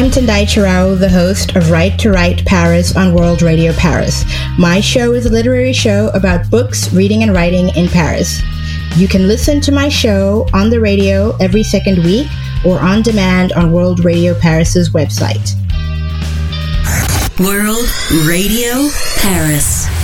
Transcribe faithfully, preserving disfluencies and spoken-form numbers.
I'm Tendai Chirao, the host of Right to Write Paris on World Radio Paris. My show is a literary show about books, reading, and writing in Paris. You can listen to my show on the radio every second week or on demand on World Radio Paris's website. World Radio Paris.